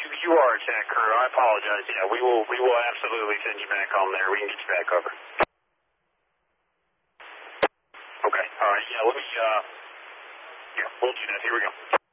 you are attack crew. I apologize. Yeah, we will absolutely send you back on there. We can get you back over. Okay. All right. Yeah. Let me. Yeah. We'll do that. Here we go.